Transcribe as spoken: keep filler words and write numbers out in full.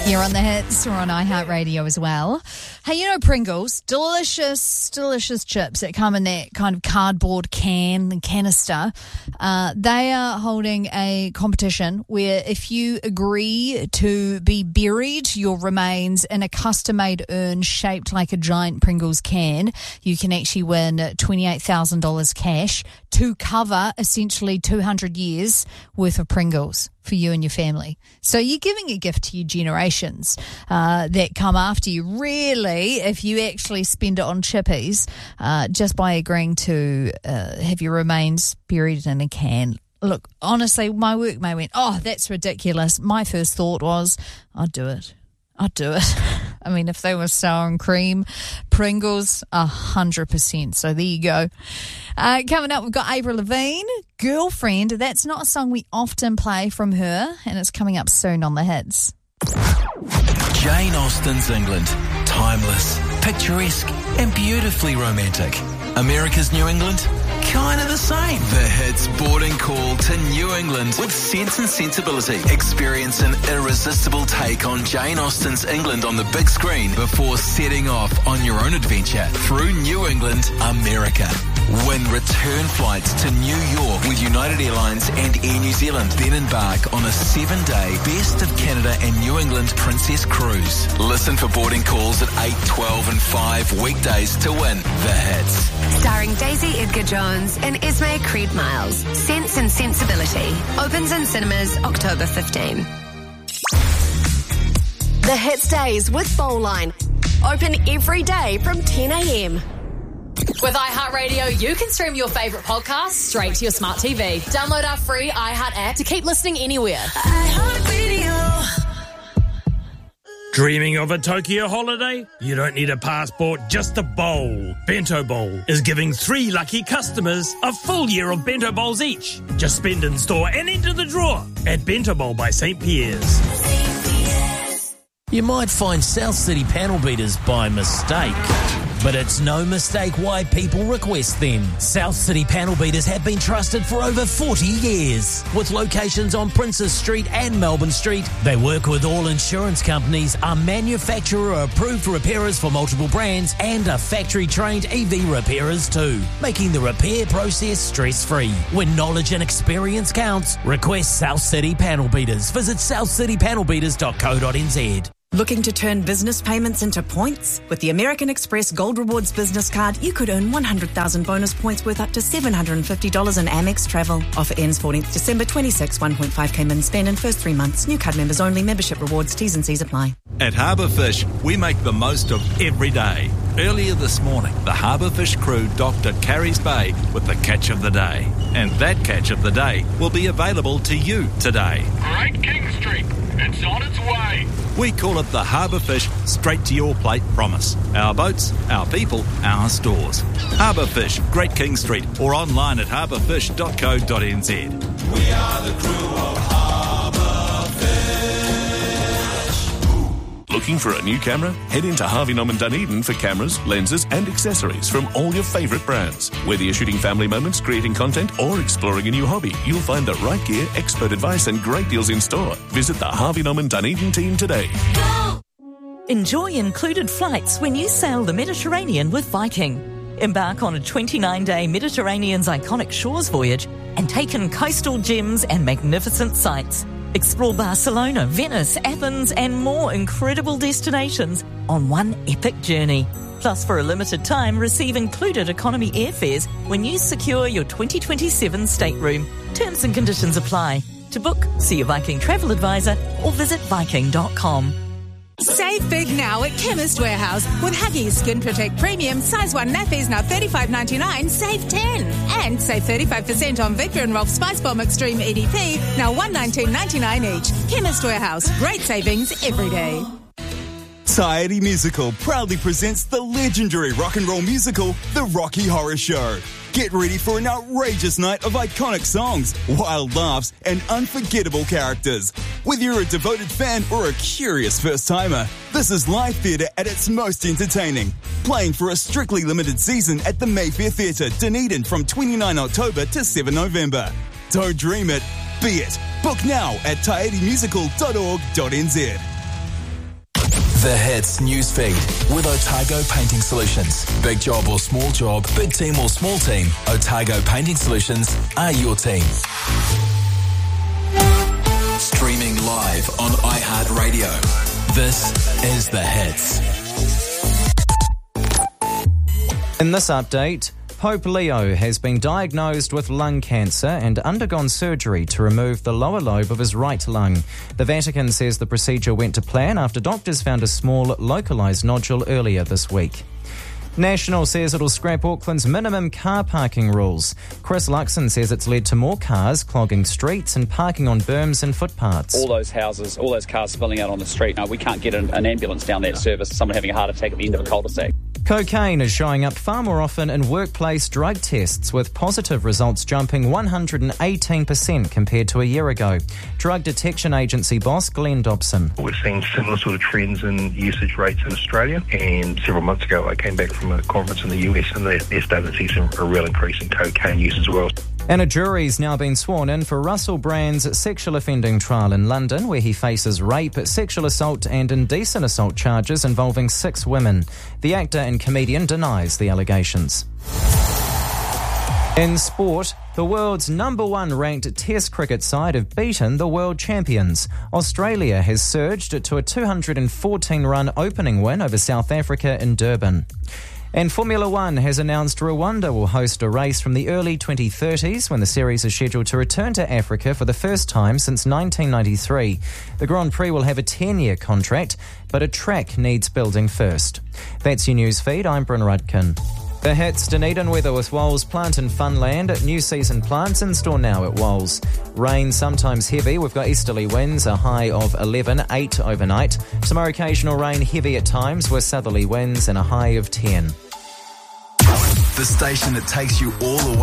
You're on the hits. We're on iHeartRadio as well. Hey, you know Pringles, delicious, delicious chips that come in that kind of cardboard can and canister. Uh, they are holding a competition where if you agree to be buried your remains in a custom-made urn shaped like a giant Pringles can, you can actually win twenty-eight thousand dollars cash to cover essentially two hundred years worth of Pringles for you and your family. So you're giving a gift to your generations uh, that come after you. Really, if you actually spend it on chippies, uh, just by agreeing to uh, have your remains buried in a can. Look, honestly, my workmate went, oh, that's ridiculous. My first thought was, I'd do it. I'd do it. I mean, if they were sour and cream, Pringles, a hundred percent. So there you go. Uh, coming up, we've got Avril Lavigne, Girlfriend. That's not a song we often play from her, and it's coming up soon on the hits. Jane Austen's England. Timeless, picturesque, and beautifully romantic. America's New England? Kind of the same. The hits boarding call to New England with Sense and Sensibility. Experience an irresistible take on Jane Austen's England on the big screen before setting off on your own adventure through New England, America. Win return flights to New York with United Airlines and Air New Zealand. Then embark on a seven-day Best of Canada and New England Princess Cruise. Listen for boarding calls at eight, twelve and five weekdays to win the hits. Starring Daisy Edgar Jones and Esme Creed Miles. Sense and Sensibility. Opens in cinemas October fifteenth. The Hits Days with Bowline. Open every day from ten a.m. With iHeartRadio, you can stream your favourite podcasts straight to your smart T V. Download our free iHeart app to keep listening anywhere. iHeartRadio. Dreaming of a Tokyo holiday? You don't need a passport, just a bowl. Bento Bowl is giving three lucky customers a full year of Bento Bowls each. Just spend in store and enter the draw at Bento Bowl by Saint Pierre's. You might find South City panel beaters by mistake. But it's no mistake why people request them. South City panel beaters have been trusted for over forty years. With locations on Princes Street and Melbourne Street, they work with all insurance companies, are manufacturer-approved repairers for multiple brands, and are factory-trained E V repairers too, making the repair process stress-free. When knowledge and experience counts, request South City panel beaters. Visit south city panel beaters dot co dot n z. Looking to turn business payments into points? With the American Express Gold Rewards business card, you could earn one hundred thousand bonus points worth up to seven hundred fifty dollars in Amex travel. Offer ends fourteenth December twenty-sixth. one point five k min spend in first three months. New card members only. Membership rewards. T's and C's apply. At Harbour Fish, we make the most of every day. Earlier this morning, the Harbour Fish crew docked at Carries Bay with the catch of the day. And that catch of the day will be available to you today. Great King Street. It's on its way. We call it the Harbour Fish straight to your plate promise. Our boats, our people, our stores. Harbour Fish, Great King Street, or online at harbour fish dot co dot n z. We are the crew of Harbour Fish. Looking for a new camera? Head into Harvey Norman Dunedin for cameras, lenses and accessories from all your favourite brands. Whether you're shooting family moments, creating content or exploring a new hobby, you'll find the right gear, expert advice and great deals in store. Visit the Harvey Norman Dunedin team today. Go! Enjoy included flights when you sail the Mediterranean with Viking. Embark on a twenty-nine day Mediterranean's iconic shores voyage and take in coastal gems and magnificent sights. Explore Barcelona, Venice, Athens and more incredible destinations on one epic journey. Plus, for a limited time, receive included economy airfares when you secure your twenty twenty-seven stateroom. Terms and conditions apply. To book, see your Viking travel advisor or visit viking dot com. Save big now at Chemist Warehouse. With Huggies Skin Protect Premium Size one nappies now thirty-five ninety-nine, save ten. And save thirty-five percent on Victor and Rolf Spice Bomb Extreme E D P, now one nineteen ninety-nine each. Chemist Warehouse, great savings every day. Society Musical proudly presents the legendary rock and roll musical, The Rocky Horror Show. Get ready for an outrageous night of iconic songs, wild laughs, and unforgettable characters. Whether you're a devoted fan or a curious first-timer, this is live theatre at its most entertaining. Playing for a strictly limited season at the Mayfair Theatre, Dunedin from twenty-ninth October to seventh November. Don't dream it, be it. Book now at taiti musical dot org dot n z. The Hits newsfeed with Otago Painting Solutions. Big job or small job, big team or small team, Otago Painting Solutions are your team. Streaming live on iHeartRadio. This is The Hits. In this update, Pope Leo has been diagnosed with lung cancer and undergone surgery to remove the lower lobe of his right lung. The Vatican says the procedure went to plan after doctors found a small, localised nodule earlier this week. National says it'll scrap Auckland's minimum car parking rules. Chris Luxon says it's led to more cars clogging streets and parking on berms and footpaths. All those houses, all those cars spilling out on the street. No, we can't get an, an ambulance down that service, someone having a heart attack at the end of a cul-de-sac. Cocaine is showing up far more often in workplace drug tests, with positive results jumping one hundred eighteen percent compared to a year ago. Drug Detection Agency boss Glenn Dobson. We're seeing similar sort of trends in usage rates in Australia, and several months ago I came back from a conference in the U S and they're, they're starting to see some, a real increase in cocaine use as well. And a jury's now been sworn in for Russell Brand's sexual offending trial in London, where he faces rape, sexual assault and indecent assault charges involving six women. The actor and comedian denies the allegations. In sport, the world's number one ranked Test cricket side have beaten the world champions. Australia has surged to a two hundred fourteen run opening win over South Africa in Durban. And Formula One has announced Rwanda will host a race from the early twenty thirties when the series is scheduled to return to Africa for the first time since nineteen ninety-three. The Grand Prix will have a ten-year contract, but a track needs building first. That's your news feed. I'm Bryn Rudkin. The Hits, Dunedin weather with Wols Plant and Funland. New season plants in store now at Wols. Rain sometimes heavy. We've got easterly winds, a high of eleven, eight overnight. Tomorrow occasional rain heavy at times with southerly winds and a high of ten. The station that takes you all the way